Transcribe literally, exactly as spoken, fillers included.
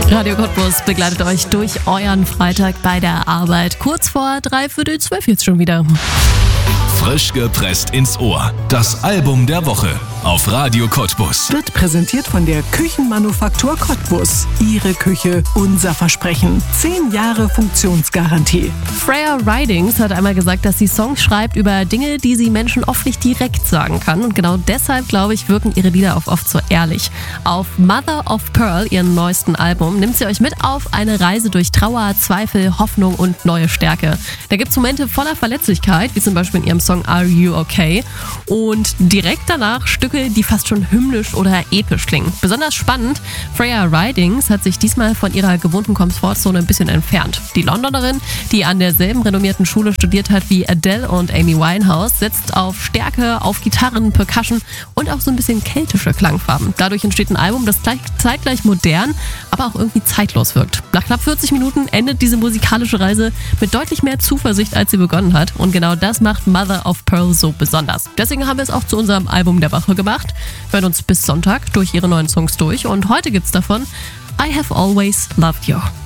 Radio Cottbus begleitet euch durch euren Freitag bei der Arbeit. Kurz vor dreiviertel zwölf jetzt schon wieder. Frisch gepresst ins Ohr. Das Album der Woche auf Radio Cottbus. Wird präsentiert von der Küchenmanufaktur Cottbus. Ihre Küche, unser Versprechen. Zehn Jahre Funktionsgarantie. Freya Ridings hat einmal gesagt, dass sie Songs schreibt über Dinge, die sie Menschen oft nicht direkt sagen kann. Und genau deshalb, glaube ich, wirken ihre Lieder auch oft so ehrlich. Auf Mother of Pearl, ihrem neuesten Album, nimmt sie euch mit auf eine Reise durch Trauer, Zweifel, Hoffnung und neue Stärke. Da gibt es Momente voller Verletzlichkeit, wie zum Beispiel in ihrem Song Are You Okay? Und direkt danach Stücke, die fast schon hymnisch oder episch klingen. Besonders spannend, Freya Ridings hat sich diesmal von ihrer gewohnten Komfortzone ein bisschen entfernt. Die Londonerin, die an derselben renommierten Schule studiert hat wie Adele und Amy Winehouse, setzt auf Stärke, auf Gitarren, Percussion und auch so ein bisschen keltische Klangfarben. Dadurch entsteht ein Album, das gleich, zeitgleich modern, aber auch irgendwie zeitlos wirkt. Nach knapp vierzig Minuten endet diese musikalische Reise mit deutlich mehr Zuversicht, als sie begonnen hat. Und genau das macht Mother of Pearl so besonders. Deswegen haben wir es auch zu unserem Album der Woche gemacht. Wir hören uns bis Sonntag durch ihre neuen Songs durch und heute gibt's davon I Have Always Loved You.